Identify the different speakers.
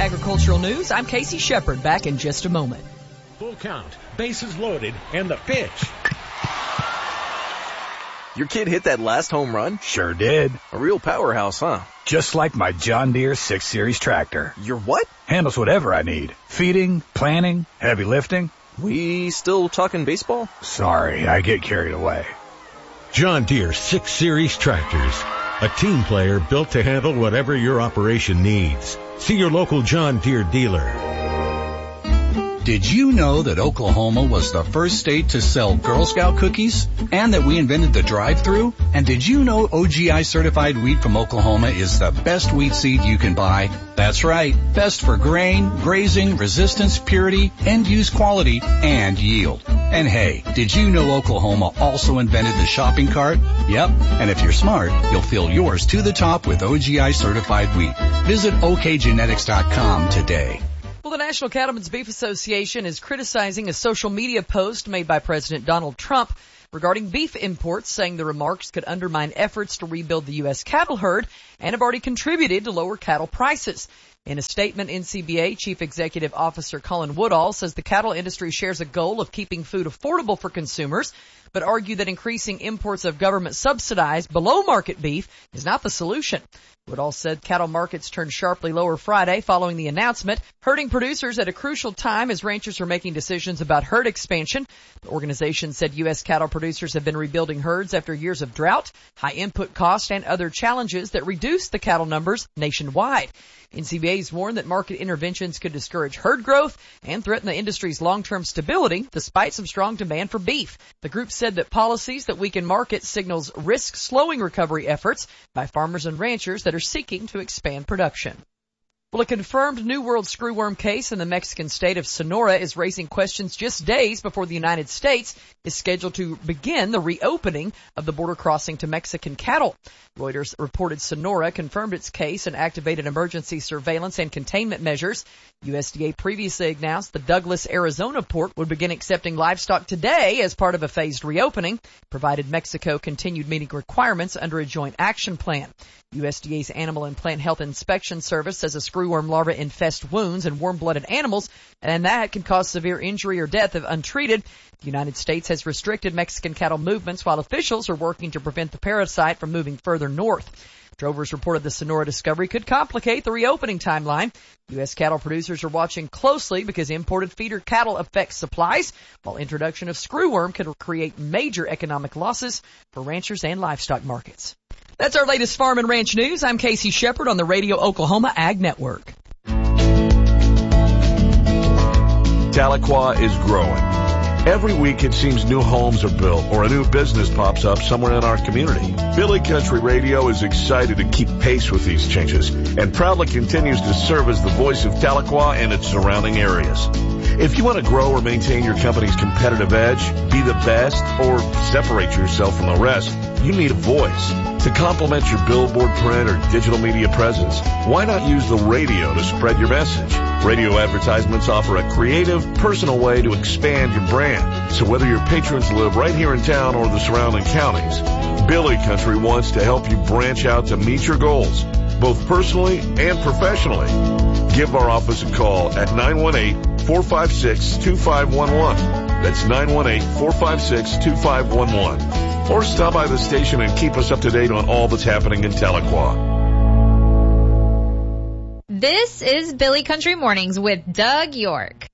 Speaker 1: Agricultural News. I'm Casey Shepard, back in just a moment.
Speaker 2: Full count, bases loaded, and the pitch.
Speaker 3: Your kid hit that last home run?
Speaker 4: Sure did.
Speaker 3: A real powerhouse, huh?
Speaker 4: Just like my John Deere 6 Series tractor.
Speaker 3: Your what?
Speaker 4: Handles whatever I need. Feeding, planting, heavy lifting.
Speaker 3: We still talking baseball?
Speaker 4: Sorry, I get carried away.
Speaker 2: John Deere 6 Series tractors. A team player built to handle whatever your operation needs. See your local John Deere dealer.
Speaker 5: Did you know that Oklahoma was the first state to sell Girl Scout cookies? And that we invented the drive-thru? And did you know OGI certified wheat from Oklahoma is the best wheat seed you can buy? That's right. Best for grain, grazing, resistance, purity, end-use quality, and yield. And hey, did you know Oklahoma also invented the shopping cart? Yep. And if you're smart, you'll fill yours to the top with OGI certified wheat. Visit okgenetics.com today.
Speaker 1: Well, the National Cattlemen's Beef Association is criticizing a social media post made by President Donald Trump regarding beef imports, saying the remarks could undermine efforts to rebuild the U.S. cattle herd and have already contributed to lower cattle prices. In a statement, NCBA Chief Executive Officer Colin Woodall says the cattle industry shares a goal of keeping food affordable for consumers, but argued that increasing imports of government-subsidized below-market beef is not the solution. Woodall said cattle markets turned sharply lower Friday following the announcement, hurting producers at a crucial time as ranchers are making decisions about herd expansion. The organization said U.S. cattle producers have been rebuilding herds after years of drought, high input costs, and other challenges that reduced the cattle numbers nationwide. NCBA's warned that market interventions could discourage herd growth and threaten the industry's long-term stability despite some strong demand for beef. The group said that policies that weaken markets signals risk slowing recovery efforts by farmers and ranchers that are seeking to expand production. Well, a confirmed New World screwworm case in the Mexican state of Sonora is raising questions just days before the United States is scheduled to begin the reopening of the border crossing to Mexican cattle. Reuters reported Sonora confirmed its case and activated emergency surveillance and containment measures. USDA previously announced the Douglas, Arizona port would begin accepting livestock today as part of a phased reopening, provided Mexico continued meeting requirements under a joint action plan. USDA's Animal and Plant Health Inspection Service says a screwworm larva infests wounds in warm-blooded animals, and that can cause severe injury or death if untreated. The United States has restricted Mexican cattle movements while officials are working to prevent the parasite from moving further north. Drovers reported the Sonora discovery could complicate the reopening timeline. U.S. cattle producers are watching closely because imported feeder cattle affect supplies, while introduction of screwworm could create major economic losses for ranchers and livestock markets. That's our latest farm and ranch news. I'm Casey Shepard on the Radio Oklahoma Ag Network.
Speaker 6: Tahlequah is growing. Every week it seems new homes are built or a new business pops up somewhere in our community. Billy Country Radio is excited to keep pace with these changes and proudly continues to serve as the voice of Tahlequah and its surrounding areas. If you want to grow or maintain your company's competitive edge, be the best, or separate yourself from the rest, you need a voice. To complement your billboard, print, or digital media presence, why not use the radio to spread your message? Radio advertisements offer a creative, personal way to expand your brand. So whether your patrons live right here in town or the surrounding counties, Billy Country wants to help you branch out to meet your goals, both personally and professionally. Give our office a call at 918-456-2511. That's 918-456-2511. Or stop by the station and keep us up to date on all that's happening in Tahlequah.
Speaker 7: This is Billy Country Mornings with Doug York.